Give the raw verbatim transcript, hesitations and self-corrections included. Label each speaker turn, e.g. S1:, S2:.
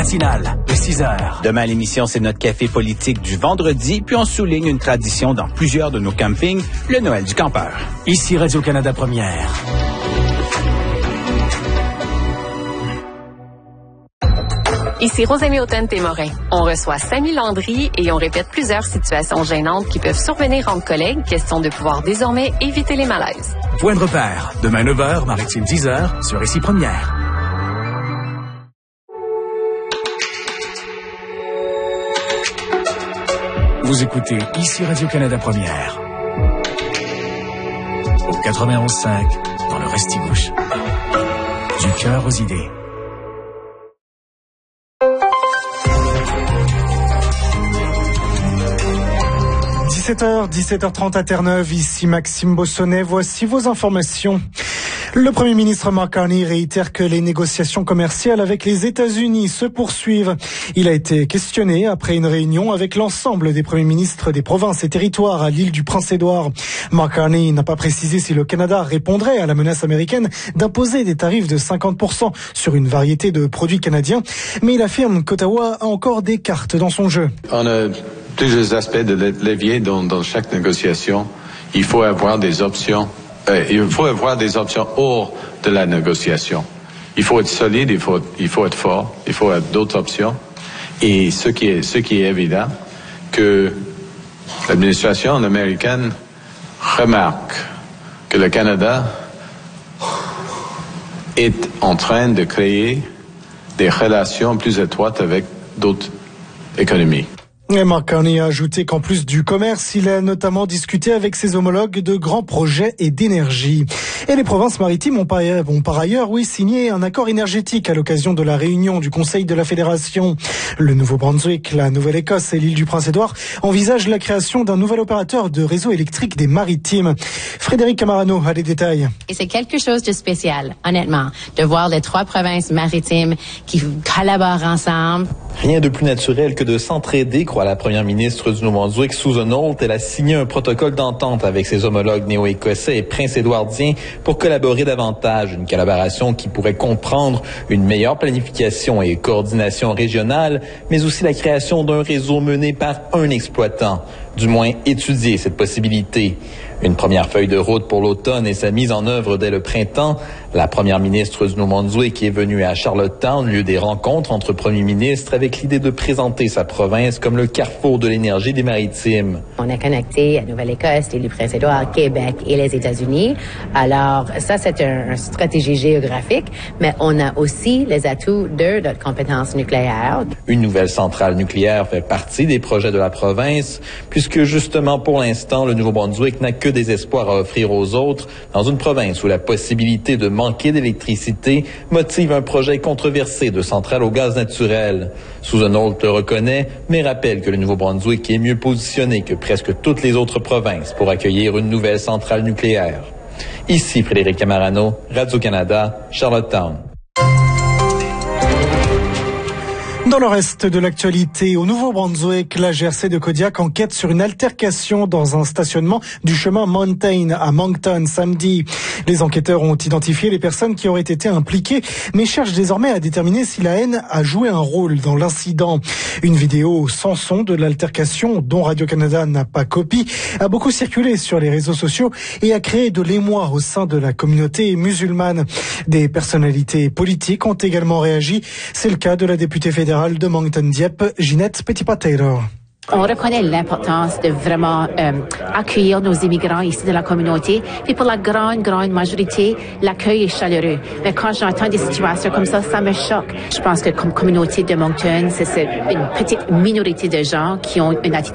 S1: matinale de six heures.
S2: Demain à l'émission, c'est notre café politique du vendredi, puis on souligne une tradition dans plusieurs de nos campings, le Noël du campeur.
S1: Ici Radio-Canada Première.
S3: Ici Rosemée Automne-Témorin. On reçoit Samy Landry et on répète plusieurs situations gênantes qui peuvent survenir entre collègues, question de pouvoir désormais éviter les malaises.
S1: Point de repère, demain neuf heures, Maritime dix heures, sur Ici Première. Vous écoutez Ici Radio-Canada Première. Au quatre-vingt-onze cinq, dans le Restigouche. Du cœur aux idées.
S4: dix-sept heures, dix-sept heures trente à Terre-Neuve, ici Maxime Bossonnet, voici vos informations. Le Premier ministre Mark Carney réitère que les négociations commerciales avec les États-Unis se poursuivent. Il a été questionné après une réunion avec l'ensemble des premiers ministres des provinces et territoires à l'île du Prince-Édouard. Mark Carney n'a pas précisé si le Canada répondrait à la menace américaine d'imposer des tarifs de cinquante pour cent sur une variété de produits canadiens, mais il affirme qu'Ottawa a encore des cartes dans son jeu.
S5: On a plusieurs aspects de levier dans, dans chaque négociation. Il faut avoir des options. Euh, il faut avoir des options hors de la négociation. Il faut être solide, il faut, il faut être fort, il faut avoir d'autres options. Et ce qui est, ce qui est évident, que l'administration américaine remarque que le Canada est en train de créer des relations plus étroites avec d'autres économies.
S4: Et Mark Carney a ajouté qu'en plus du commerce, il a notamment discuté avec ses homologues de grands projets et d'énergie. Et les provinces maritimes ont par, ont par ailleurs, oui, signé un accord énergétique à l'occasion de la réunion du Conseil de la Fédération. Le Nouveau-Brunswick, la Nouvelle-Écosse et l'île du Prince-Édouard envisagent la création d'un nouvel opérateur de réseau électrique des maritimes. Frédéric Camarano a les détails.
S6: Et c'est quelque chose de spécial, honnêtement, de voir les trois provinces maritimes qui collaborent ensemble.
S7: Rien de plus naturel que de s'entraider, croit la première ministre du Nouveau-Brunswick, Susan Holt. Elle a signé un protocole d'entente avec ses homologues néo-écossais et prince-édouardiens pour collaborer davantage. Une collaboration qui pourrait comprendre une meilleure planification et coordination régionale, mais aussi la création d'un réseau mené par un exploitant. Du moins, étudier cette possibilité. Une première feuille de route pour l'automne et sa mise en œuvre dès le printemps. La première ministre du Nouveau-Brunswick est venue à Charlottetown, lieu des rencontres entre premiers ministres, avec l'idée de présenter sa province comme le carrefour de l'énergie des maritimes.
S6: On est connecté à Nouvelle-Écosse, l'île du Prince-Édouard, Québec et les États-Unis. Alors, ça, c'est une un stratégie géographique, mais on a aussi les atouts de notre compétence nucléaire.
S7: Une nouvelle centrale nucléaire fait partie des projets de la province, puisque justement, pour l'instant, le Nouveau-Brunswick n'a que des espoirs à offrir aux autres dans une province où la possibilité de manquer d'électricité motive un projet controversé de centrale au gaz naturel. Susan Holt le reconnaît, mais rappelle que le Nouveau-Brunswick est mieux positionné que presque toutes les autres provinces pour accueillir une nouvelle centrale nucléaire. Ici Frédéric Camarano, Radio-Canada, Charlottetown.
S4: Dans le reste de l'actualité, au Nouveau-Brunswick, la G R C de Kodiak enquête sur une altercation dans un stationnement du chemin Mountain à Moncton samedi. Les enquêteurs ont identifié les personnes qui auraient été impliquées, mais cherchent désormais à déterminer si la haine a joué un rôle dans l'incident. Une vidéo sans son de l'altercation, dont Radio-Canada n'a pas copie, a beaucoup circulé sur les réseaux sociaux et a créé de l'émoi au sein de la communauté musulmane. Des personnalités politiques ont également réagi. C'est le cas de la députée fédérale de Moncton-Dieppe, Ginette Petitpatero.
S8: On reconnaît l'importance de vraiment euh, accueillir nos immigrants ici dans la communauté. Et pour la grande, grande majorité, l'accueil est chaleureux. Mais quand j'entends des situations comme ça, ça me choque. Je pense que comme communauté de Moncton, c'est une petite minorité de gens qui ont une attitude